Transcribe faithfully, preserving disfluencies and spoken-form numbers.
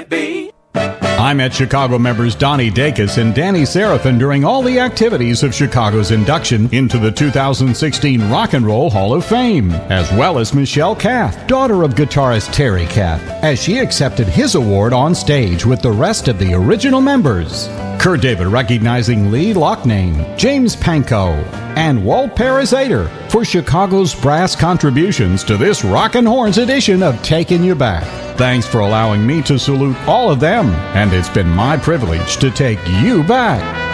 can't be. I met Chicago members Donnie Dacus and Danny Seraphin during all the activities of Chicago's induction into the two thousand sixteen Rock and Roll Hall of Fame, as well as Michelle Cath, daughter of guitarist Terry Cath, as she accepted his award on stage with the rest of the original members. Kurt David recognizing Lee Loughnane, James Pankow, and Walt Parazater for Chicago's brass contributions to this Rockin' Horns edition of Taking You Back. Thanks for allowing me to salute all of them, and it's been my privilege to take you back.